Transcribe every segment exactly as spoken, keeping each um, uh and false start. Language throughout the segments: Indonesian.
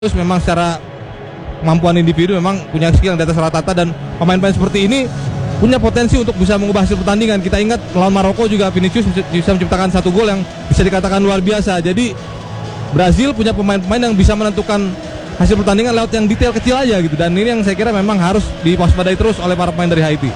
Terus memang secara kemampuan individu memang punya skill yang di atas rata-rata, dan pemain-pemain seperti ini punya potensi untuk bisa mengubah hasil pertandingan. Kita ingat melawan Maroko juga Vinicius bisa menciptakan satu gol yang bisa dikatakan luar biasa. Jadi Brazil punya pemain-pemain yang bisa menentukan hasil pertandingan lewat yang detail kecil aja gitu, dan ini yang saya kira memang harus diwaspadai terus oleh para pemain dari Haiti.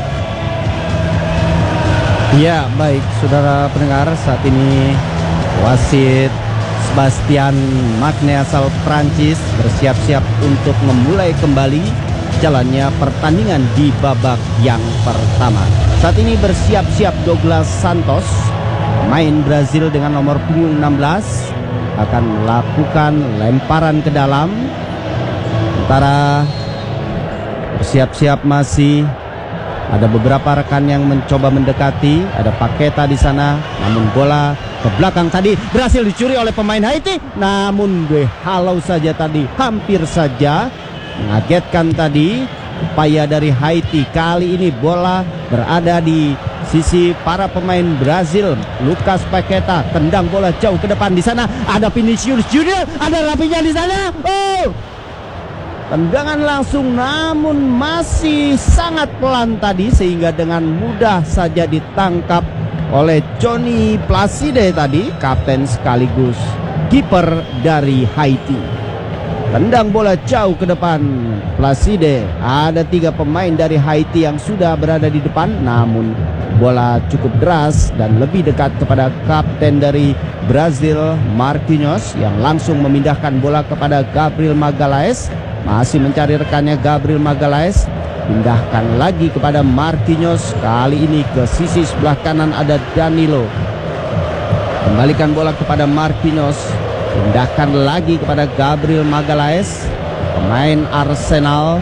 Ya, baik saudara pendengar, saat ini wasit Sebastian Magne asal Prancis bersiap-siap untuk memulai kembali jalannya pertandingan di babak yang pertama. Saat ini bersiap-siap Douglas Santos, pemain Brazil dengan nomor punggung enam belas, akan melakukan lemparan ke dalam. Sementara bersiap-siap masih ada beberapa rekan yang mencoba mendekati. Ada Paqueta di sana, namun bola ke belakang tadi berhasil dicuri oleh pemain Haiti. Namun halau saja tadi, hampir saja mengagetkan tadi upaya dari Haiti. Kali ini bola berada di sisi para pemain Brazil. Lucas Paqueta tendang bola jauh ke depan. Di sana ada Vinicius Junior, ada Rafinha di sana. Oh! Tendangan langsung, namun masih sangat pelan tadi, sehingga dengan mudah saja ditangkap oleh Johnny Placide tadi, kapten sekaligus kiper dari Haiti. Tendang bola jauh ke depan Placide. Ada tiga pemain dari Haiti yang sudah berada di depan, namun bola cukup deras dan lebih dekat kepada kapten dari Brazil, Marquinhos, yang langsung memindahkan bola kepada Gabriel Magalhaes. Masih mencari rekannya Gabriel Magalhaes, pindahkan lagi kepada Marquinhos. Kali ini ke sisi sebelah kanan ada Danilo, kembalikan bola kepada Marquinhos, pindahkan lagi kepada Gabriel Magalhaes, pemain Arsenal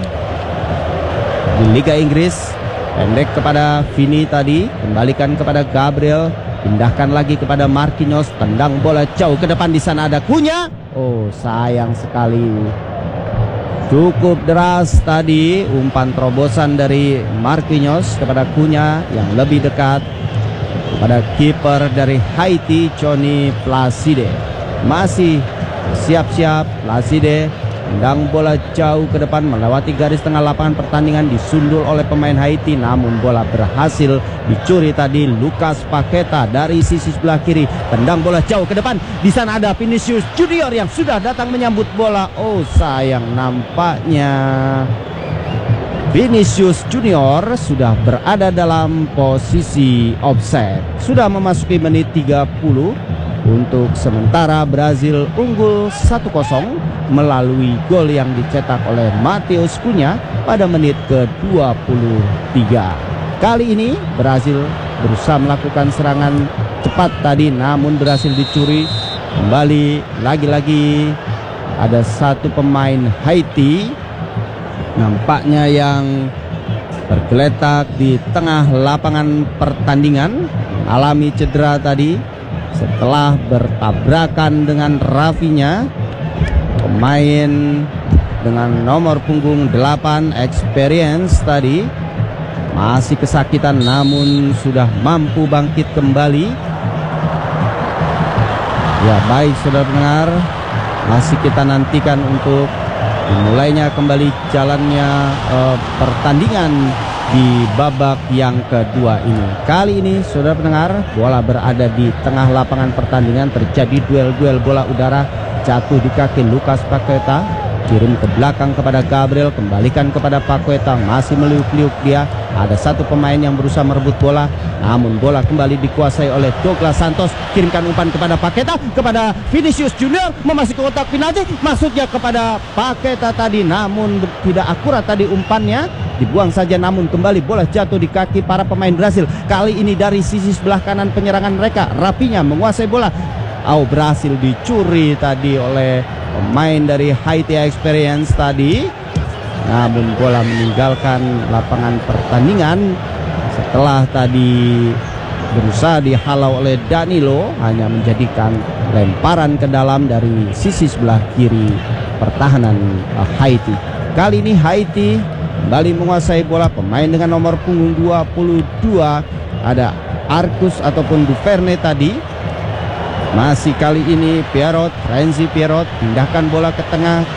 di Liga Inggris. Pendek kepada Vini tadi, kembalikan kepada Gabriel, pindahkan lagi kepada Marquinhos, tendang bola jauh ke depan. Di sana ada Cunha. Oh, sayang sekali, cukup deras tadi umpan terobosan dari Marquinhos kepada Cunha yang lebih dekat kepada kiper dari Haiti, Johnny Placide. Masih siap-siap Placide, tendang bola jauh ke depan melewati garis tengah lapangan pertandingan, disundul oleh pemain Haiti, namun bola berhasil dicuri tadi Lucas Paqueta dari sisi sebelah kiri. Tendang bola jauh ke depan. Di sana ada Vinicius Junior yang sudah datang menyambut bola. Oh, sayang, nampaknya Vinicius Junior sudah berada dalam posisi offside. Sudah memasuki menit tiga puluh. Untuk sementara Brazil unggul satu kosong melalui gol yang dicetak oleh Matheus Cunha pada menit ke dua puluh tiga. Kali ini Brazil berusaha melakukan serangan cepat tadi, namun berhasil dicuri. Kembali lagi-lagi ada satu pemain Haiti nampaknya yang tergeletak di tengah lapangan pertandingan, mengalami cedera tadi setelah bertabrakan dengan Rafinha, pemain dengan nomor punggung delapan, experience tadi. Masih kesakitan namun sudah mampu bangkit kembali. Ya, baik saudara pendengar, masih kita nantikan untuk dimulainya kembali jalannya uh, pertandingan di babak yang kedua ini. Kali ini saudara pendengar, bola berada di tengah lapangan pertandingan. Terjadi duel-duel bola udara, jatuh di kaki Lucas Paqueta, kirim ke belakang kepada Gabriel, kembalikan kepada Paqueta, masih meliuk-liuk dia. Ada satu pemain yang berusaha merebut bola, namun bola kembali dikuasai oleh Douglas Santos. Kirimkan umpan kepada Paqueta, kepada Vinicius Junior, memasuki kotak penalti, maksudnya kepada Paqueta tadi, namun tidak akurat tadi umpannya, dibuang saja. Namun kembali bola jatuh di kaki para pemain Brazil. Kali ini dari sisi sebelah kanan penyerangan mereka, Rafinha menguasai bola. Oh, berhasil dicuri tadi oleh pemain dari Haiti Experience tadi, namun bola meninggalkan lapangan pertandingan setelah tadi berusaha dihalau oleh Danilo, hanya menjadikan lemparan ke dalam dari sisi sebelah kiri pertahanan Haiti. Kali ini Haiti kembali menguasai bola. Pemain dengan nomor punggung dua puluh dua ada Arcus ataupun Duverne tadi, Masih kali ini Pierrot, Renzi Pierrot pindahkan bola ke tengah.